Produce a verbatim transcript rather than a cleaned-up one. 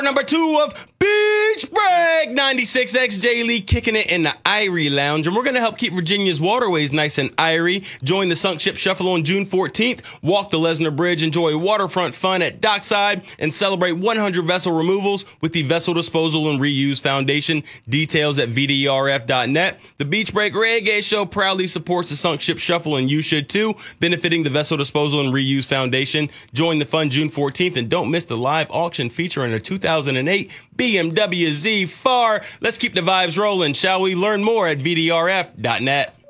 Number two of Beach Break, ninety-six X J Lee kicking it in the Irie Lounge. And we're going to help keep Virginia's waterways nice and irie. Join the Sunk Ship Shuffle on June fourteenth. Walk the Lesnar Bridge, enjoy waterfront fun at Dockside, and celebrate one hundred vessel removals with the Vessel Disposal and Reuse Foundation. Details at V D R F dot net. The Beach Break Reggae Show proudly supports the Sunk Ship Shuffle, and you should too, benefiting the Vessel Disposal and Reuse Foundation. Join the fun June fourteenth and don't miss the live auction featuring a two thousand eight B M W Z four. Let's keep the vibes rolling, shall we? Learn more at V D R F dot net.